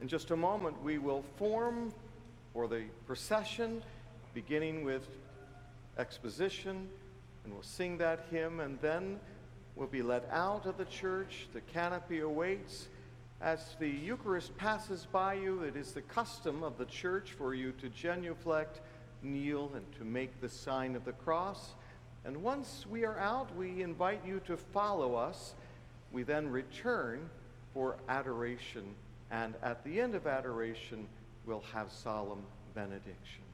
In just a moment, we will form for the procession, beginning with exposition, and we'll sing that hymn, and then we'll be led out of the church. The canopy awaits. As the Eucharist passes by you, it is the custom of the church for you to genuflect, kneel, and to make the sign of the cross. And once we are out, we invite you to follow us. We then return for adoration, and at the end of adoration, we'll have solemn benediction.